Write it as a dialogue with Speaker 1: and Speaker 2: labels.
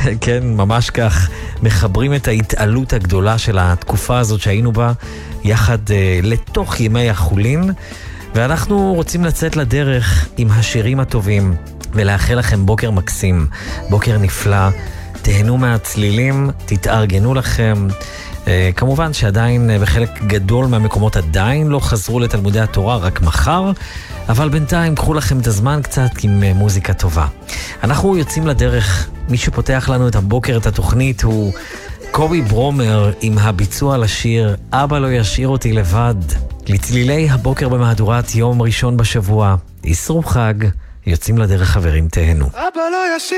Speaker 1: כן, ממש כך. מחברים את ההתעלות הגדולה של התקופה הזאת שהיינו בה יחד לתוך ימי החולין, ואנחנו רוצים לצאת לדרך עם השירים הטובים ולאחל לכם בוקר מקסים, בוקר נפלא. תהנו מהצלילים, תתארגנו לכם. כמובן שעדיין בחלק גדול מהמקומות עדיין לא חזרו לתלמודי התורה, רק מחר, אבל בינתיים קחו לכם את הזמן קצת עם מוזיקה טובה. אנחנו יוצאים לדרך. מי שפותח לנו את הבוקר, את התוכנית, הוא קובי ברומר עם הביצוע לשיר אבא לא ישאיר אותי לבד. לצלילי הבוקר במהדורת יום ראשון בשבוע. יסרו חג, יוצאים לדרך חברים, תהנו.
Speaker 2: אבא לא ישאיר